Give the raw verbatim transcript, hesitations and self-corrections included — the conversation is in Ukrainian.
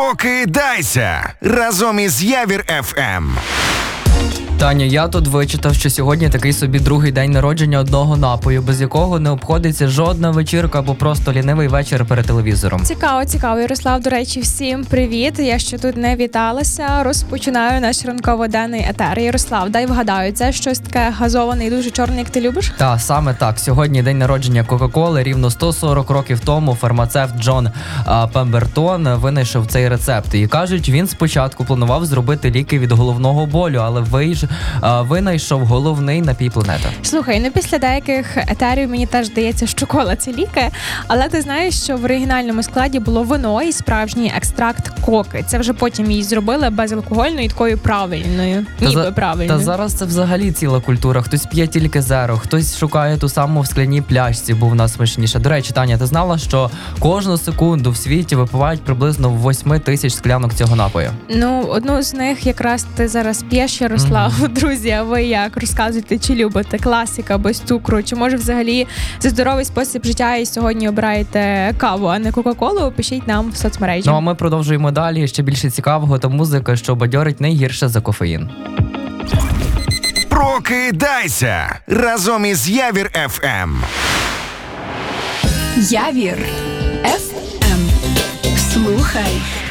Прокидайся разом із Явір еф ем. Таня, я тут вичитав, що сьогодні такий собі другий день народження одного напою, без якого не обходиться жодна вечірка або просто лінивий вечір перед телевізором. Цікаво, цікаво. Ярослав, до речі, всім привіт. Я ще тут не віталася. Розпочинаю наш ранково-денний етер. Ярослав, дай вгадаю, це щось таке газоване і дуже чорне, як ти любиш? Та, саме так. Сьогодні день народження Кока-Коли. Рівно сто сорок років тому фармацевт Джон а, Пембертон винайшов цей рецепт. І кажуть, він спочатку планував зробити ліки від головного болю, але вийш... а, винайшов головний напій планети. Слухай, ну після деяких етерів мені теж здається, що кола – це ліки. Але ти знаєш, що в оригінальному складі було вино і справжній екстракт коки. Це вже потім її зробили безалкогольною і такою правильною. Та Ніби за... правильною. Та зараз це взагалі ціла культура. Хтось п'є тільки зеро, хтось шукає ту саму в скляній пляшці, бо вона смачніша. До речі, Таня, ти знала, що кожну секунду в світі випивають приблизно восьми тисяч склянок цього напою? Ну, одну з них якраз ти зараз п'єш, Ярослав. Mm-hmm. Друзі, а ви як? Розказуйте, чи любите класика без цукру, чи може взагалі це здоровий спосіб життя і сьогодні обираєте каву, а не Кока-Колу? Пишіть нам в соцмережі. Ну, а ми продовжуємо далі. Ще більше цікавого та музика, що бадьорить не гірше за кофеїн. Прокидайся разом із Явір еф ем. Явір еф ем. Слухай